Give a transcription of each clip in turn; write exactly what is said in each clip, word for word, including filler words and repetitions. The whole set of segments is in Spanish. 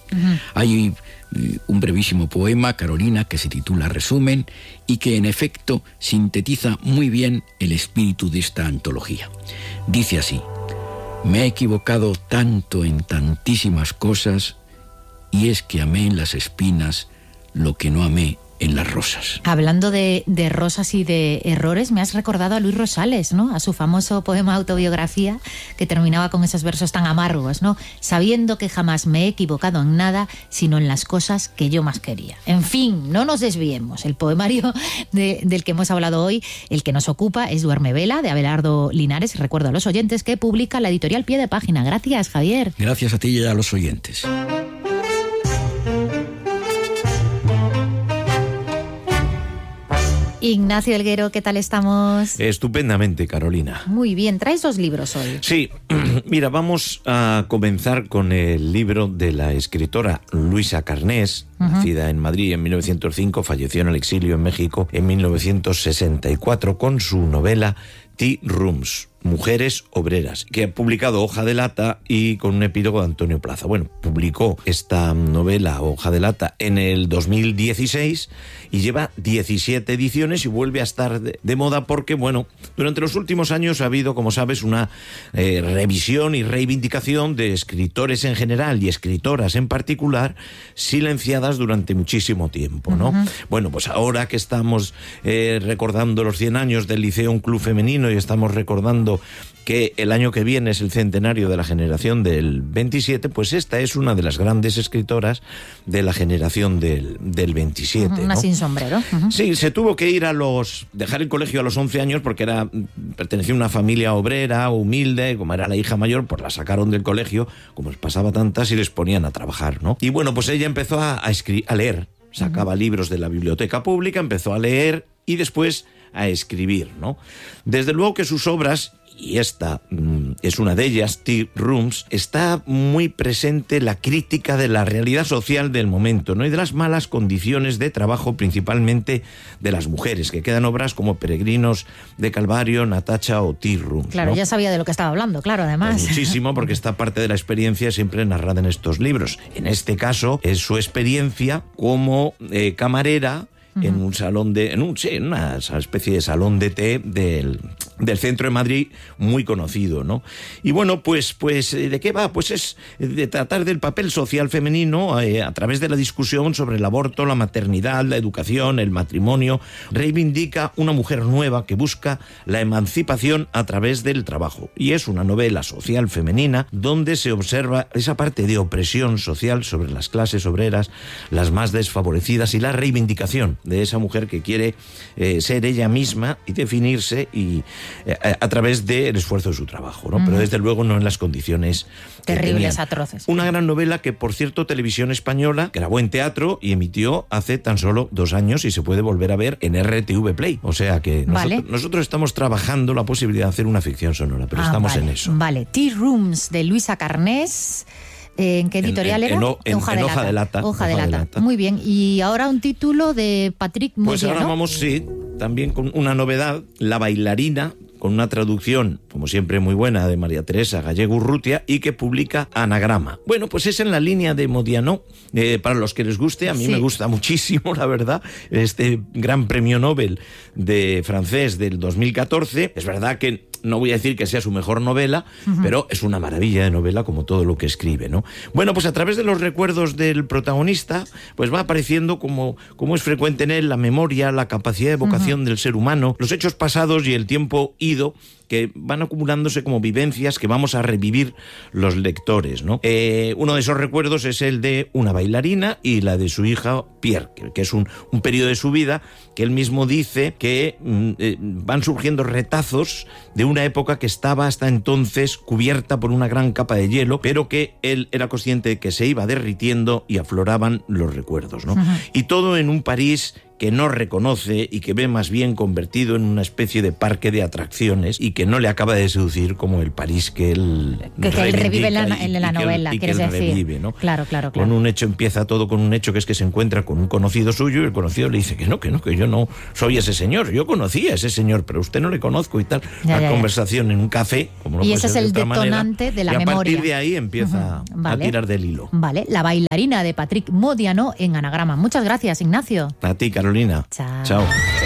Uh-huh. Hay un brevísimo poema, Carolina, que se titula Resumen y que en efecto sintetiza muy bien el espíritu de esta antología. Dice así: me he equivocado tanto en tantísimas cosas y es que amé en las espinas lo que no amé en las rosas. Hablando de, de rosas y de errores, me has recordado a Luis Rosales, ¿no? A su famoso poema Autobiografía, que terminaba con esos versos tan amargos, ¿no? Sabiendo que jamás me he equivocado en nada, sino en las cosas que yo más quería. En fin, no nos desviemos. El poemario de, del que hemos hablado hoy, el que nos ocupa, es Duerme Vela, de Abelardo Linares. Recuerdo a los oyentes que publica la editorial Pie de Página. Gracias, Javier. Gracias a ti y a los oyentes. Ignacio Elguero, ¿qué tal estamos? Estupendamente, Carolina. Muy bien, traes dos libros hoy. Sí, mira, vamos a comenzar con el libro de la escritora Luisa Carnés, uh-huh. nacida en Madrid en mil novecientos cinco, falleció en el exilio en México en mil novecientos sesenta y cuatro, con su novela Tea Rooms, Mujeres Obreras, que ha publicado Hoja de Lata y con un epílogo de Antonio Plaza. Bueno, publicó esta novela, Hoja de Lata, en el dos mil dieciséis y lleva diecisiete ediciones y vuelve a estar de, de moda porque, bueno, durante los últimos años ha habido, como sabes, una eh, revisión y reivindicación de escritores en general y escritoras en particular, silenciadas durante muchísimo tiempo, ¿no? Uh-huh. Bueno, pues ahora que estamos eh, recordando los cien años del Liceo, un club femenino, y estamos recordando que el año que viene es el centenario de la generación del veintisiete, pues esta es una de las grandes escritoras de la generación del, del veintisiete. Una ¿no? sin sombrero. Uh-huh. Sí, se tuvo que ir a los... dejar el colegio a los once años porque era pertenecía a una familia obrera, humilde, como era la hija mayor, pues la sacaron del colegio, como les pasaba tantas, y les ponían a trabajar, ¿no? Y bueno, pues ella empezó a, a, escri- a leer, sacaba uh-huh. libros de la biblioteca pública, empezó a leer y después a escribir, ¿no? Desde luego que sus obras, y esta mm, es una de ellas, Tea Rooms, está muy presente la crítica de la realidad social del momento, ¿no? Y de las malas condiciones de trabajo, principalmente de las mujeres, que quedan obras como Peregrinos de Calvario, Natacha o Tea Rooms. Claro, ¿no? Ya sabía de lo que estaba hablando, claro, además. Pues muchísimo, porque esta parte de la experiencia siempre narrada en estos libros. En este caso, es su experiencia como eh, camarera en un salón de, en un, sí, en una especie de salón de té del, del centro de Madrid, muy conocido, ¿no? Y bueno, pues, pues, ¿de qué va? Pues es de tratar del papel social femenino eh, a través de la discusión sobre el aborto, la maternidad, la educación, el matrimonio. Reivindica una mujer nueva que busca la emancipación a través del trabajo. Y es una novela social femenina donde se observa esa parte de opresión social sobre las clases obreras, las más desfavorecidas, y la reivindicación de esa mujer que quiere eh, ser ella misma y definirse y eh, a través del esfuerzo de su trabajo, ¿no? Uh-huh. Pero desde luego no en las condiciones terribles, atroces. Una gran novela que, por cierto, Televisión Española grabó en teatro y emitió hace tan solo dos años y se puede volver a ver en R T V Play. O sea que vale. nosotros, nosotros estamos trabajando la posibilidad de hacer una ficción sonora, pero ah, estamos vale, en eso. Vale, Tea Rooms, de Luisa Carnés. ¿En qué editorial en, en, era? En, en, hoja, en de hoja de lata. Hoja de lata. Muy bien. Y ahora un título de Patrick Moya, Pues ahora ¿no? vamos, sí, también con una novedad, La bailarina, con una traducción, como siempre, muy buena, de María Teresa Gallego Urrutia, y que publica Anagrama. Bueno, pues es en la línea de Modiano, eh, para los que les guste. A mí sí. me gusta muchísimo, la verdad, este gran premio Nobel de francés del dos mil catorce. Es verdad que no voy a decir que sea su mejor novela, uh-huh. pero es una maravilla de novela, como todo lo que escribe, ¿no? Bueno, pues a través de los recuerdos del protagonista, pues va apareciendo, como, como es frecuente en él, la memoria, la capacidad de evocación uh-huh. del ser humano, los hechos pasados y el tiempo ido, que van acumulándose como vivencias que vamos a revivir los lectores, ¿no? Eh, uno de esos recuerdos es el de una bailarina y la de su hija Pierre, que, que es un, un periodo de su vida que él mismo dice que mm, eh, van surgiendo retazos de una época que estaba hasta entonces cubierta por una gran capa de hielo, pero que él era consciente de que se iba derritiendo y afloraban los recuerdos, ¿no? Uh-huh. Y todo en un París que no reconoce y que ve más bien convertido en una especie de parque de atracciones y que no le acaba de seducir como el París que él que, que él revive en la, en la y novela, que él, y quieres que él decir. Revive, ¿no? Claro, claro, claro. Con un hecho empieza todo con un hecho que es que se encuentra con un conocido suyo y el conocido le dice que no, que no, que yo no soy ese señor, yo conocí a ese señor, pero usted no le conozco y tal. Ya, la ya, conversación ya. en un café, como no y puede ese ser es el de otra detonante manera, de la y a memoria. partir de ahí empieza uh-huh. vale. a tirar del hilo. Vale, La bailarina de Patrick Modiano en Anagrama. Muchas gracias, Ignacio. A ti, Carolina. Chao. Chao.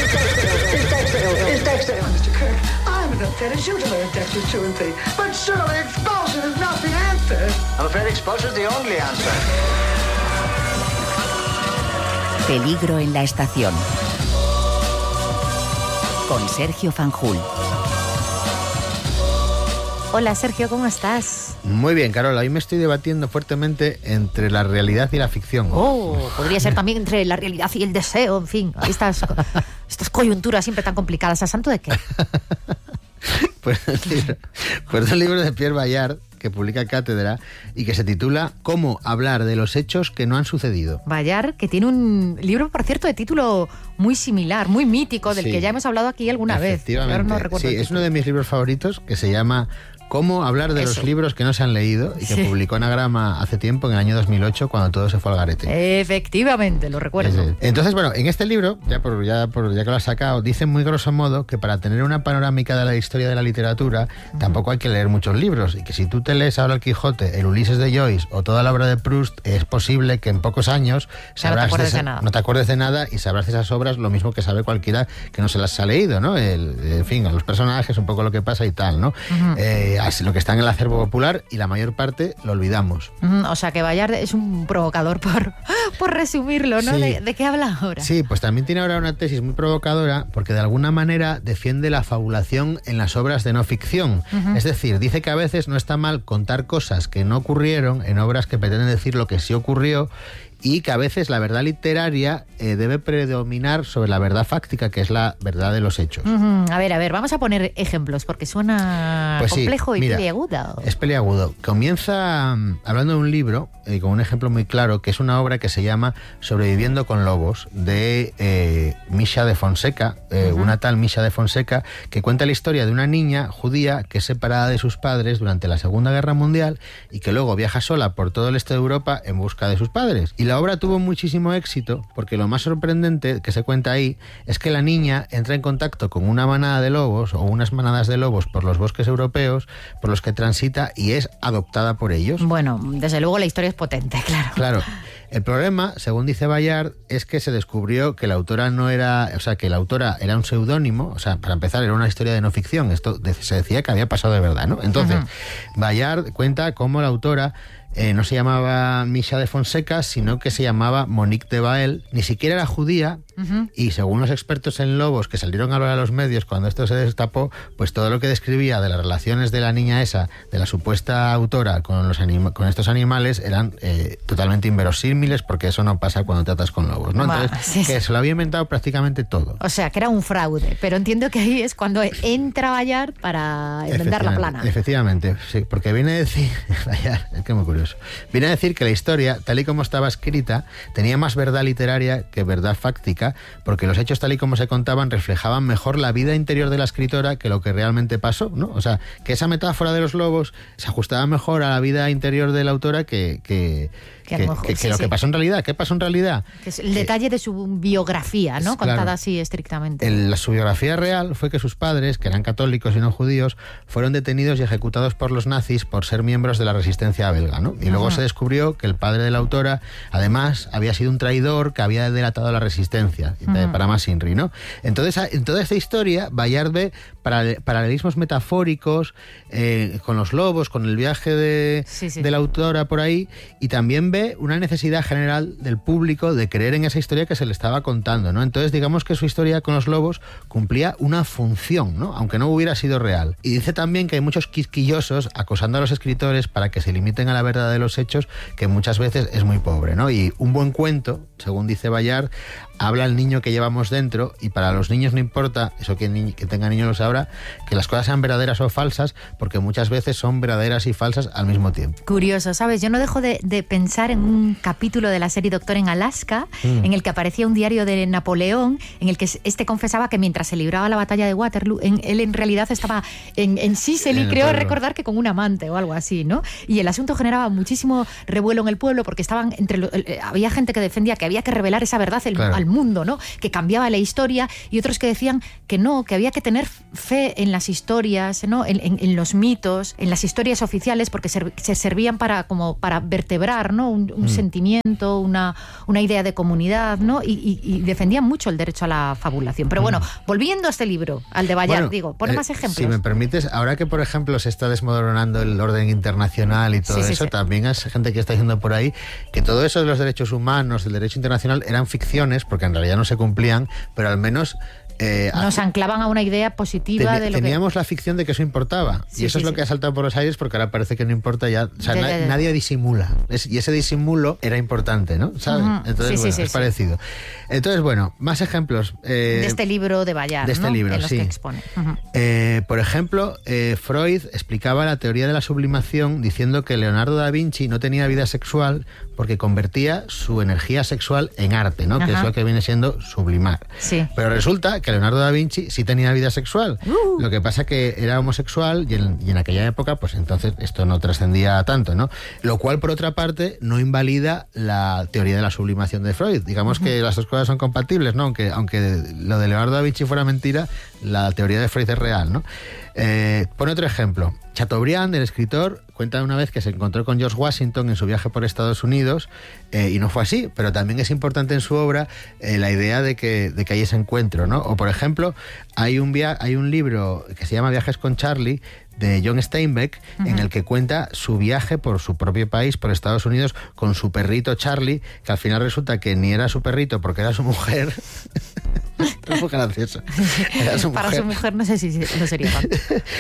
Peligro en la estación. Con Sergio Fanjul. Hola, Sergio, ¿cómo estás? Muy bien, Carola. Hoy me estoy debatiendo fuertemente entre la realidad y la ficción. Oh, podría ser también entre la realidad y el deseo, en fin. Estas, estas coyunturas siempre tan complicadas. ¿A santo de qué? Pues el libro, pues el libro de Pierre Bayard, que publica Cátedra y que se titula ¿Cómo hablar de los hechos que no han sucedido? Bayard, que tiene un libro, por cierto, de título muy similar, muy mítico, del sí, que ya hemos hablado aquí alguna vez. Efectivamente. No recuerdo sí, es uno de mis libros favoritos, que se llama Cómo hablar de Eso. los libros que no se han leído, y que sí. publicó Anagrama hace tiempo, en el año dos mil ocho, cuando todo se fue al garete. Efectivamente, lo recuerdo. Ese. Entonces, bueno, en este libro, ya, por, ya, por, ya que lo has sacado, dice muy grosso modo que para tener una panorámica de la historia de la literatura, uh-huh. tampoco hay que leer muchos libros, y que si tú te lees ahora el Quijote, el Ulises de Joyce o toda la obra de Proust, es posible que en pocos años sabrás no, te de esa, de nada. no te acuerdes de nada y sabrás de esas obras lo mismo que sabe cualquiera que no se las ha leído, ¿no? El, en fin, a los personajes, un poco lo que pasa y tal, ¿no? Uh-huh. Eh, así, lo que está en el acervo popular, y la mayor parte lo olvidamos. Uh-huh. O sea que Bayard es un provocador, por, por resumirlo, ¿no? Sí. ¿De, ¿De qué habla ahora? Sí, pues también tiene ahora una tesis muy provocadora, porque de alguna manera defiende la fabulación en las obras de no ficción. Uh-huh. Es decir, dice que a veces no está mal contar cosas que no ocurrieron en obras que pretenden decir lo que sí ocurrió, y que a veces la verdad literaria eh, debe predominar sobre la verdad fáctica, que es la verdad de los hechos. Uh-huh. A ver, a ver, vamos a poner ejemplos, porque suena pues complejo sí, y mira, peliagudo. Es peliagudo. Comienza um, hablando de un libro, eh, con un ejemplo muy claro, que es una obra que se llama Sobreviviendo con lobos, de eh, Misha de Fonseca, eh, uh-huh. una tal Misha de Fonseca, que cuenta la historia de una niña judía que es separada de sus padres durante la Segunda Guerra Mundial y que luego viaja sola por todo el este de Europa en busca de sus padres. Y la obra tuvo muchísimo éxito porque lo más sorprendente que se cuenta ahí es que la niña entra en contacto con una manada de lobos o unas manadas de lobos por los bosques europeos por los que transita y es adoptada por ellos. Bueno, desde luego la historia es potente, claro. Claro. El problema, según dice Bayard, es que se descubrió que la autora no era, o sea, que la autora era un seudónimo, o sea, para empezar era una historia de no ficción, esto se decía que había pasado de verdad, ¿no? Entonces, uh-huh. Bayard cuenta cómo la autora Eh, no se llamaba Misha de Fonseca, sino que se llamaba Monique de Bael, ni siquiera era judía, uh-huh. y según los expertos en lobos que salieron a hablar a los medios cuando esto se destapó, pues todo lo que describía de las relaciones de la niña esa, de la supuesta autora con, los anima- con estos animales, eran eh, totalmente inverosímiles, porque eso no pasa cuando tratas con lobos, ¿no? Entonces, bah, sí, que sí. se lo había inventado prácticamente todo. O sea, que era un fraude, pero entiendo que ahí es cuando entra Bayard para inventar la plana. Efectivamente, sí, porque viene a decir, Bayard, es que muy curioso, viene a decir que la historia, tal y como estaba escrita, tenía más verdad literaria que verdad fáctica, porque los hechos tal y como se contaban reflejaban mejor la vida interior de la escritora que lo que realmente pasó, ¿no? O sea, que esa metáfora de los lobos se ajustaba mejor a la vida interior de la autora que, que, que, que, mejor, que, que sí, lo sí. que pasó en realidad. ¿Qué pasó en realidad? Que es el detalle de su biografía, ¿no? Contada claro, así estrictamente. El, su biografía real fue que sus padres, que eran católicos y no judíos, fueron detenidos y ejecutados por los nazis por ser miembros de la resistencia belga, ¿no? Y luego uh-huh. se descubrió que el padre de la autora, además, había sido un traidor que había delatado a la resistencia, uh-huh. para más Inri, ¿no? Entonces, en toda esta historia, Bayard ve paralelismos metafóricos eh, con los lobos, con el viaje de, sí, sí. de la autora por ahí, y también ve una necesidad general del público de creer en esa historia que se le estaba contando, ¿no? Entonces, digamos que su historia con los lobos cumplía una función, ¿no? Aunque no hubiera sido real. Y dice también que hay muchos quisquillosos acosando a los escritores para que se limiten a la verdad de los hechos, que muchas veces es muy pobre, ¿no? Y un buen cuento, según dice Bayard, habla el niño que llevamos dentro, y para los niños no importa, eso que, ni, que tenga niños lo sabrá, que las cosas sean verdaderas o falsas, porque muchas veces son verdaderas y falsas al mismo tiempo. Curioso, ¿sabes? Yo no dejo de, de pensar en un capítulo de la serie Doctor en Alaska, mm. en el que aparecía un diario de Napoleón, en el que este confesaba que mientras se libraba la batalla de Waterloo, en, él en realidad estaba en, en Sicily, creo pueblo. recordar que con un amante o algo así, ¿no? Y el asunto generaba muchísimo revuelo en el pueblo, porque estaban entre lo, eh, había gente que defendía que había que revelar esa verdad el, claro. al mundo, ¿no? Que cambiaba la historia, y otros que decían que no, que había que tener fe en las historias, ¿no? En, en, en los mitos, en las historias oficiales, porque se, se servían para, como para vertebrar, ¿no? Un, un mm. sentimiento, una, una idea de comunidad, ¿no? Y, y, y defendían mucho el derecho a la fabulación. Pero bueno, mm. volviendo a este libro, al de Bayard, bueno, digo, pon eh, más ejemplos. Si me permites, ahora que por ejemplo se está desmoronando el orden internacional y todo sí, sí, eso, sí. también hay gente que está diciendo por ahí que todo eso de los derechos humanos, del derecho internacional, eran ficciones, porque en realidad no se cumplían, pero al menos Eh, Nos anclaban a una idea positiva ten, de lo teníamos que... la ficción de que eso importaba, sí, y eso sí, es lo sí. que ha saltado por los aires, porque ahora parece que no importa ya, o sea, de, na, de, de. nadie disimula, es, y ese disimulo era importante, ¿no? ¿Sabes? Uh-huh. Entonces, sí, bueno, sí, es sí, parecido. Entonces, bueno, más ejemplos. Eh, de este libro de Bayard, de este ¿no? libro, en los sí. que expone. Uh-huh. Eh, por ejemplo, eh, Freud explicaba la teoría de la sublimación diciendo que Leonardo da Vinci no tenía vida sexual porque convertía su energía sexual en arte, ¿no? Uh-huh. Que es lo que viene siendo sublimar. Sí. Pero resulta que Leonardo da Vinci sí tenía vida sexual. Uh. Lo que pasa que era homosexual, y en, y en aquella época, pues entonces esto no trascendía tanto, ¿no? Lo cual, por otra parte, no invalida la teoría de la sublimación de Freud. Digamos uh-huh. que las dos cosas son compatibles, ¿no? Aunque, aunque lo de Leonardo da Vinci fuera mentira, la teoría de Freud es real, ¿no? Eh, pone otro ejemplo. Chateaubriand, el escritor, cuenta una vez que se encontró con George Washington en su viaje por Estados Unidos, eh, y no fue así, pero también es importante en su obra eh, la idea de que, de que hay ese encuentro, ¿no? O por ejemplo, hay un, via- hay un libro que se llama Viajes con Charlie, de John Steinbeck, uh-huh. en el que cuenta su viaje por su propio país, por Estados Unidos, con su perrito Charlie, que al final resulta que ni era su perrito porque era su mujer. Es muy gracioso. Era su Para mujer. su mujer no sé si no sería tanto.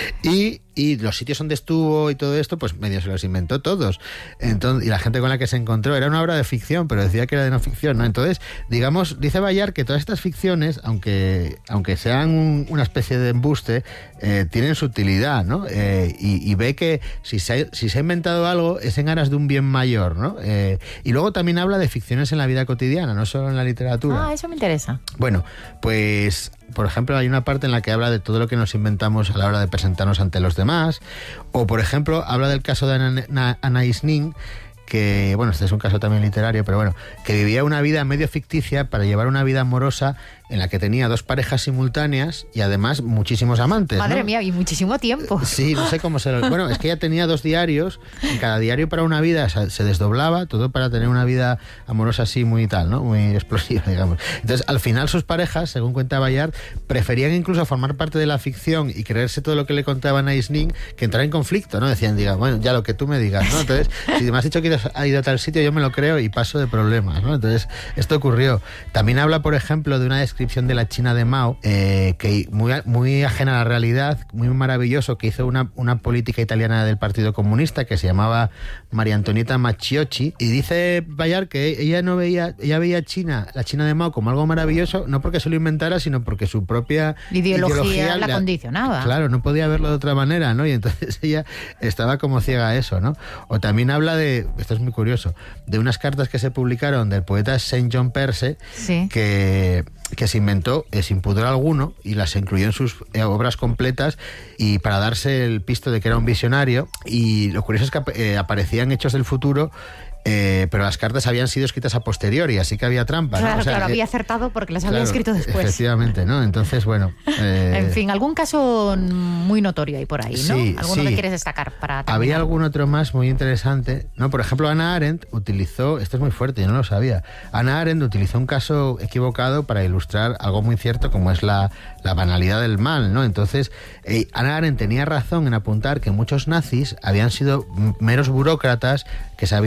y, y los sitios donde estuvo y todo esto, pues medio se los inventó todos. Entonces, y la gente con la que se encontró era una obra de ficción, pero decía que era de no ficción, ¿no? Entonces, digamos, dice Bayard que todas estas ficciones, aunque, aunque sean un, una especie de embuste, eh, tienen su utilidad, ¿no? Eh, y, y ve que si se, ha, si se ha inventado algo es en aras de un bien mayor, ¿no? Eh, y luego también habla de ficciones en la vida cotidiana, no solo en la literatura. Ah, eso me interesa. Bueno, pues, por ejemplo, hay una parte en la que habla de todo lo que nos inventamos a la hora de presentarnos ante los demás, o, por ejemplo, habla del caso de Ana, Anais Nin, que, bueno, este es un caso también literario, pero bueno, que vivía una vida medio ficticia para llevar una vida amorosa en la que tenía dos parejas simultáneas y además muchísimos amantes. Madre ¿no? mía, y muchísimo tiempo. Sí, no sé cómo se lo... Bueno, es que ella tenía dos diarios, y cada diario para una vida se desdoblaba, todo para tener una vida amorosa así muy tal, ¿no? Muy explosiva, digamos. Entonces, al final sus parejas, según cuenta Bayard, preferían incluso formar parte de la ficción y creerse todo lo que le contaban a Isning que entrar en conflicto, ¿no? Decían, diga, bueno, ya lo que tú me digas, ¿no? Entonces, si me has dicho que has ido a tal sitio, yo me lo creo y paso de problemas, ¿no? Entonces, esto ocurrió. También habla, por ejemplo, de una descripción de la China de Mao, eh, que muy, muy ajena a la realidad, muy maravilloso, que hizo una, una política italiana del Partido Comunista que se llamaba María Antonieta Machiocchi, y dice Bayard que ella no veía, ella veía China, la China de Mao, como algo maravilloso, no porque se lo inventara, sino porque su propia ideología, ideología la, la condicionaba. Claro, no podía verlo de otra manera, ¿no? Y entonces ella estaba como ciega a eso, ¿no? O también habla de, esto es muy curioso, de unas cartas que se publicaron del poeta Saint John Perse, sí. que que se inventó eh, sin pudor alguno y las incluyó en sus eh, obras completas, y para darse el pisto de que era un visionario. Y lo curioso es que eh, aparecían hechos del futuro, Eh, pero las cartas habían sido escritas a posteriori, así que había trampa, ¿no? Claro, o sea, claro, que, había acertado porque las había claro, escrito después. Efectivamente, ¿no? Entonces, bueno... Eh, en fin, algún caso muy notorio ahí por ahí, ¿no? Sí, ¿Alguno sí. que quieres destacar para terminar? Había algún otro más muy interesante, ¿no? Por ejemplo, Hannah Arendt utilizó... Esto es muy fuerte, yo no lo sabía. Hannah Arendt utilizó un caso equivocado para ilustrar algo muy cierto, como es la, la banalidad del mal, ¿no? Entonces, eh, Hannah Arendt tenía razón en apuntar que muchos nazis habían sido meros burócratas que se habían limitado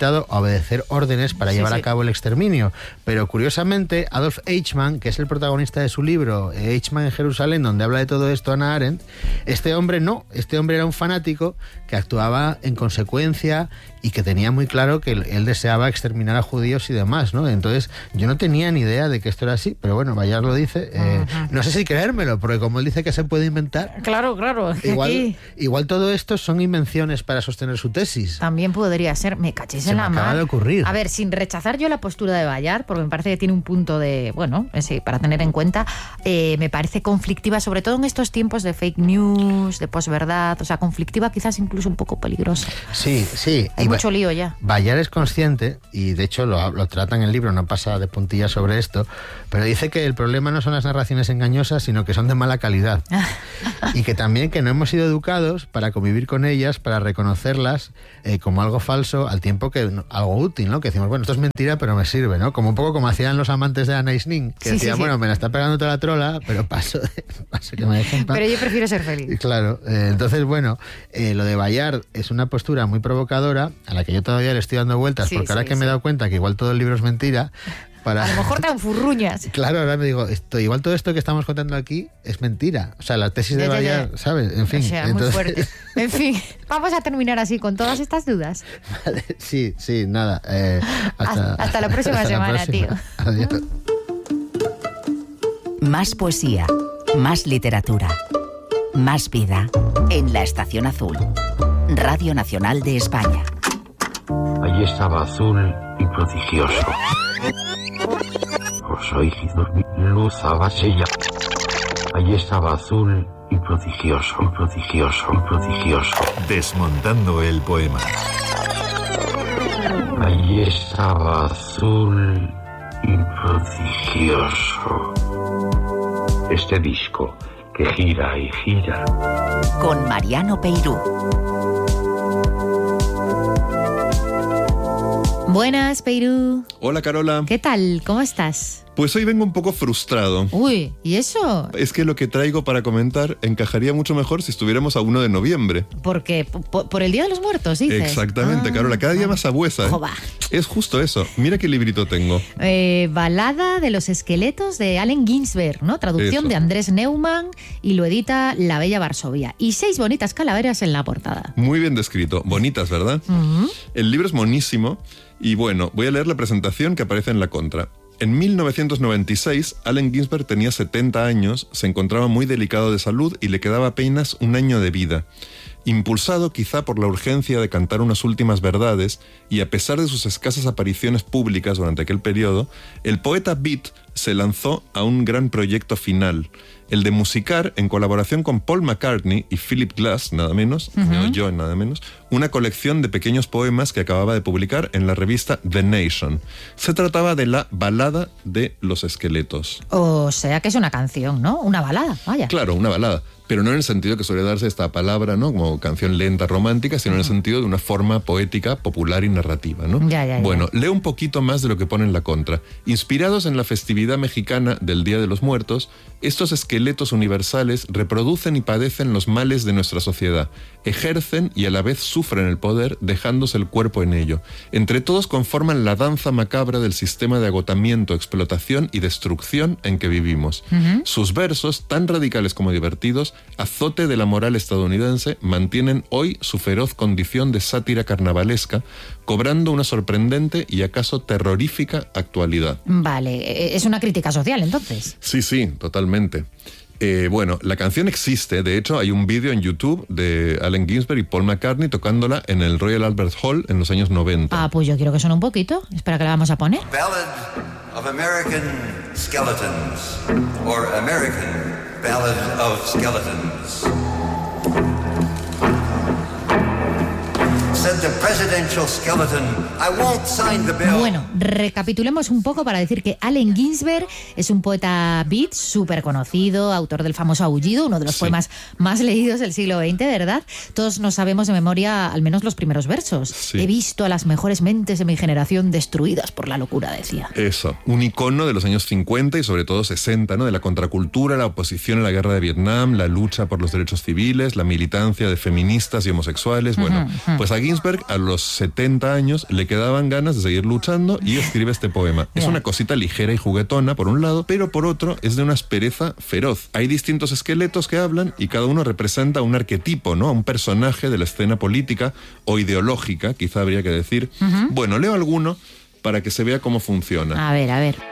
invitado a obedecer órdenes para Sí, llevar sí. a cabo el exterminio. Pero curiosamente, Adolf Eichmann, que es el protagonista de su libro eh, Eichmann en Jerusalén, donde habla de todo esto Hannah Arendt, este hombre no, este hombre era un fanático que actuaba en consecuencia y que tenía muy claro que él, él deseaba exterminar a judíos y demás, ¿no? Entonces, yo no tenía ni idea de que esto era así, pero bueno, Bayard lo dice. Eh, no sé si creérmelo, porque como él dice que se puede inventar, Claro, claro. igual, igual todo esto son invenciones para sostener su tesis. También podría ser, me cachis Se en me la acaba mar. de ocurrir. A ver, sin rechazar yo la postura de Bayard, porque me parece que tiene un punto de, bueno, sí, para tener en cuenta, eh, me parece conflictiva, sobre todo en estos tiempos de fake news, de posverdad, o sea, conflictiva, quizás incluso un poco peligrosa. Sí, sí. Hay y mucho Ba- lío ya. Bayard es consciente, y de hecho lo, lo trata en el libro, no pasa de puntillas sobre esto, pero dice que el problema no son las narraciones engañosas, sino que son de mala calidad. Y que también que no hemos sido educados para convivir con ellas, para reconocerlas eh, como algo falso, al tiempo que no- algo útil, ¿no? Que decimos, bueno, esto es mentira, pero me sirve, ¿no? Como un poco como hacían los amantes de Anna Isning, que Sí, sí, decían, sí. bueno, me la está pegando toda la trola, pero paso, de, paso que me dejen paz. Pero yo prefiero ser Y feliz. claro, eh, entonces, bueno, eh, lo de Bayard es una postura muy provocadora, a la que yo todavía le estoy dando vueltas, Sí, porque ahora sí, que me he sí. dado cuenta que igual todo el libro es mentira, para... A lo mejor te dan furruñas. Claro, ahora me digo, esto, igual todo esto que estamos contando aquí es mentira. O sea, la tesis de Ya, ya, ya. Bayard, ¿sabes? En fin. O sea, muy entonces- fuerte. En fin, vamos a terminar así con todas estas dudas. Vale, sí, sí, nada. eh, hasta, Hasta la próxima semana, tío. Adiós. Más poesía, más literatura, más vida en la Estación Azul. Radio Nacional de España. Allí estaba azul y prodigioso. Os oí dormir, luz abasella. Allí estaba azul y prodigioso, y prodigioso, y prodigioso. Desmontando el poema. Allí estaba azul y prodigioso. Este disco que gira y gira. Con Mariano Peirú. Buenas, Peirú. Hola Carola, ¿Qué tal? ¿Cómo estás? pues hoy vengo un poco frustrado. Uy, ¿y eso? Es que lo que traigo para comentar encajaría mucho mejor si estuviéramos a uno de noviembre. Porque por, por el Día de los Muertos, dices. Exactamente, Ah, Carola, cada día ah. más abuesa. ¿eh? Jova. Es justo eso. Mira qué librito tengo. Eh, Balada de los esqueletos de Allen Ginsberg, ¿no? Traducción Eso. de Andrés Neumann y lo edita La Bella Varsovia. Y seis bonitas calaveras en la portada. Muy bien descrito. Bonitas, ¿verdad? Ujú. El libro es monísimo y bueno, voy a leer la presentación que aparece en la contra. En mil novecientos noventa y seis, Allen Ginsberg tenía setenta años, se encontraba muy delicado de salud y le quedaba apenas un año de vida. Impulsado quizá por la urgencia de cantar unas últimas verdades y a pesar de sus escasas apariciones públicas durante aquel periodo, el poeta Beat se lanzó a un gran proyecto final, el de musicar, en colaboración con Paul McCartney y Philip Glass, nada menos, no yo nada menos, una colección de pequeños poemas que acababa de publicar en la revista The Nation. Se trataba de la Balada de los Esqueletos. O sea que es una canción, ¿no? Una balada, vaya. Claro, una balada, pero no en el sentido que suele darse esta palabra, ¿no? Como canción lenta, romántica, sino en el sentido de una forma poética, popular y narrativa, ¿no? Ya, ya, ya. Bueno, leo un poquito más de lo que pone en la contra. Inspirados en la festividad mexicana del Día de los Muertos, estos esqueletos universales reproducen y padecen los males de nuestra sociedad, ejercen y a la vez sufren el poder, dejándose el cuerpo en ello. Entre todos conforman la danza macabra del sistema de agotamiento, explotación y destrucción en que vivimos. Sus versos, tan radicales como divertidos, azote de la moral estadounidense, mantienen hoy su feroz condición de sátira carnavalesca, cobrando una sorprendente y acaso terrorífica actualidad. Vale, eh, es una crítica social entonces. Sí, sí, totalmente. Eh, bueno, la canción existe, de hecho hay un vídeo en YouTube de Allen Ginsberg y Paul McCartney tocándola en el Royal Albert Hall en los años noventa. Ah, pues yo quiero que suene un poquito. Espera, que la vamos a poner. Ballad of American Skeletons, or American Ballad of Skeletons. Said the presidential skeleton, I won't sign the bill. Bueno, recapitulemos un poco para decir que Allen Ginsberg es un poeta beat súper conocido, autor del famoso Aullido, uno de los Sí. poemas más leídos del siglo veinte, ¿verdad? Todos nos sabemos de memoria al menos los primeros versos. Sí. He visto a las mejores mentes de mi generación destruidas por la locura, decía. Eso, un icono de los años cincuenta y sobre todo sesenta, ¿no? De la contracultura, la oposición a la guerra de Vietnam, la lucha por los derechos civiles, la militancia de feministas y homosexuales. Bueno, pues a Ginsberg Ginsberg a los setenta años le quedaban ganas de seguir luchando y escribe este poema. Es una cosita ligera y juguetona por un lado, pero por otro es de una aspereza feroz. Hay distintos esqueletos que hablan y cada uno representa un arquetipo, ¿no? Un personaje de la escena política o ideológica, quizá habría que decir. Uh-huh. Bueno, leo alguno para que se vea cómo funciona. A ver, a ver.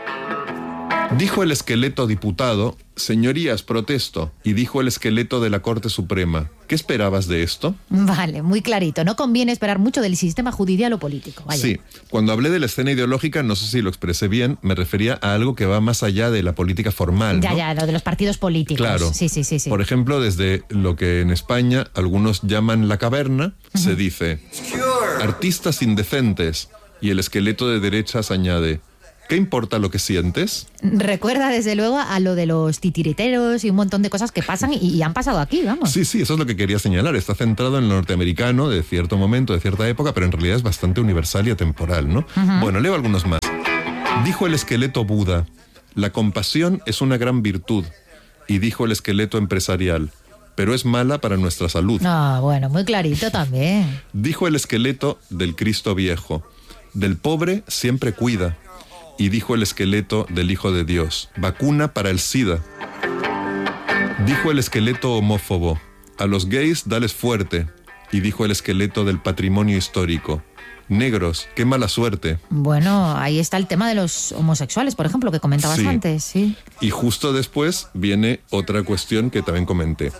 Dijo el esqueleto diputado: señorías, protesto. Y dijo el esqueleto de la Corte Suprema: ¿qué esperabas de esto? Vale, muy clarito. No conviene esperar mucho del sistema judicial o político. Vaya. Sí, cuando hablé de la escena ideológica, no sé si lo expresé bien, me refería a algo que va más allá de la política formal, Ya, ¿no? ya, lo de los partidos políticos. Claro. Sí, sí, sí, sí. Por ejemplo, desde lo que en España algunos llaman la caverna, uh-huh. se dice: artistas indecentes. Y el esqueleto de derechas añade: ¿qué importa lo que sientes? Recuerda, desde luego, a lo de los titiriteros y un montón de cosas que pasan y, y han pasado aquí, vamos. Sí, sí, eso es lo que quería señalar. Está centrado en el norteamericano de cierto momento, de cierta época, pero en realidad es bastante universal y atemporal, ¿no? Uh-huh. Bueno, leo algunos más. Dijo el esqueleto Buda: la compasión es una gran virtud. Y dijo el esqueleto empresarial: pero es mala para nuestra salud. Ah, bueno, muy clarito también. Dijo el esqueleto del Cristo viejo: del pobre siempre cuida. Y dijo el esqueleto del Hijo de Dios: vacuna para el SIDA. Dijo el esqueleto homófobo: a los gays dales fuerte. Y dijo el esqueleto del patrimonio histórico: negros, qué mala suerte. Bueno, ahí está el tema de los homosexuales, por ejemplo, que comentabas sí. antes, sí. Y justo después viene otra cuestión que también comenté.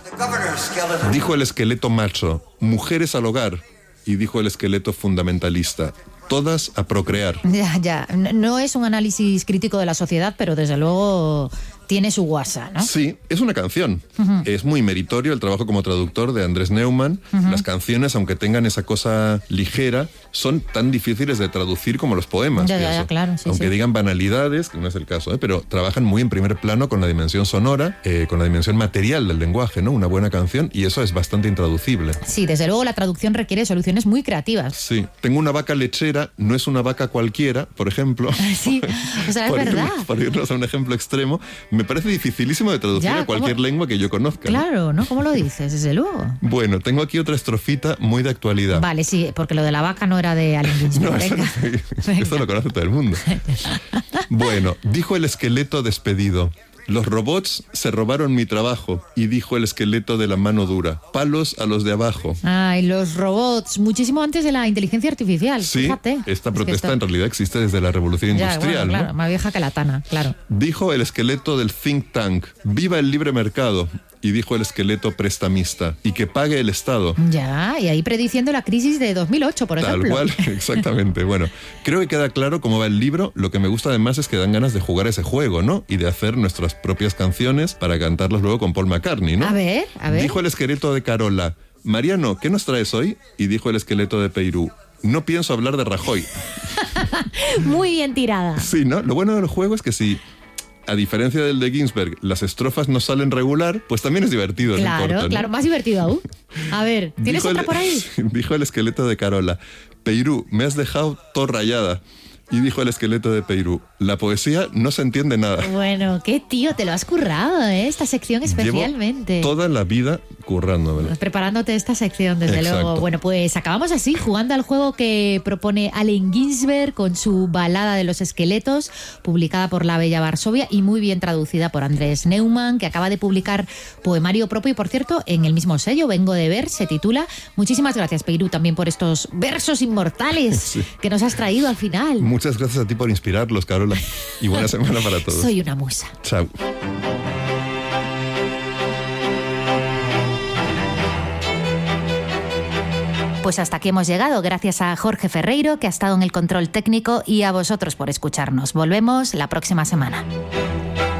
Dijo el esqueleto macho: mujeres al hogar. Y dijo el esqueleto fundamentalista: todas a procrear. Ya, ya. No es un análisis crítico de la sociedad, pero desde luego tiene su guasa, ¿no? Sí, es una canción. Uh-huh. Es muy meritorio el trabajo como traductor de Andrés Neumann. Uh-huh. Las canciones, aunque tengan esa cosa ligera, son tan difíciles de traducir como los poemas. Ya, ya, ya, claro, sí, aunque sí. digan banalidades, que no es el caso, ¿eh? Pero trabajan muy en primer plano con la dimensión sonora, eh, con la dimensión material del lenguaje, ¿no? Una buena canción, y eso es bastante intraducible. Sí, desde luego la traducción requiere soluciones muy creativas. Sí. Tengo una vaca lechera, no es una vaca cualquiera, por ejemplo. Sí, o sea, es por verdad. Irnos, por irnos a un ejemplo extremo, me parece dificilísimo de traducir ya, a cualquier ¿cómo? lengua que yo conozca. Claro, ¿no? ¿Cómo lo dices? Desde luego. Bueno, tengo aquí otra estrofita muy de actualidad. Vale, sí, porque lo de la vaca no era de Allen Ginsberg. No, eso, no, eso lo conoce todo el mundo. Bueno, dijo el esqueleto despedido: los robots se robaron mi trabajo. Y dijo el esqueleto de la mano dura: palos a los de abajo. Ay, los robots, muchísimo antes de la inteligencia artificial. Sí, fíjate. esta protesta es que esto... en realidad existe desde la revolución ya, industrial, bueno, claro, ¿no? Más vieja que la tana, claro. Dijo el esqueleto del think tank: viva el libre mercado. Y dijo el esqueleto prestamista: y que pague el Estado. Ya, y ahí prediciendo la crisis de dos mil ocho, por ejemplo. Tal cual, exactamente. Bueno, creo que queda claro cómo va el libro. Lo que me gusta además es que dan ganas de jugar ese juego, ¿no? Y de hacer nuestras propias canciones para cantarlas luego con Paul McCartney, ¿no? A ver, a ver. Dijo el esqueleto de Carola: Mariano, ¿qué nos traes hoy? Y dijo el esqueleto de Peirú: no pienso hablar de Rajoy. Muy bien tirada. Sí, ¿no? Lo bueno del juego es que si, a diferencia del de Ginsberg, las estrofas no salen regular, pues también es divertido. Claro, no importa, ¿no? claro, más divertido aún. A ver, ¿tienes Dijo otra el, por ahí? Dijo el esqueleto de Carola: Peirú, me has dejado todo rayada. Y dijo el esqueleto de Peirú: la poesía no se entiende nada. Bueno, qué tío, te lo has currado, ¿eh? Esta sección especialmente. Llevo toda la vida currándomela. Preparándote esta sección, desde Exacto. luego. Bueno, pues acabamos así, jugando al juego que propone Allen Ginsberg con su Balada de los Esqueletos, publicada por La Bella Varsovia y muy bien traducida por Andrés Neumann, que acaba de publicar poemario propio y, por cierto, en el mismo sello, Vengo de Ver, se titula. Muchísimas gracias, Peirú, también por estos versos inmortales sí. que nos has traído al final. Muchas gracias a ti por inspirarlos, Carola. Y buena semana para todos. Soy una musa. Chao. Pues hasta aquí hemos llegado, gracias a Jorge Ferreiro, que ha estado en el control técnico, y a vosotros por escucharnos. Volvemos la próxima semana.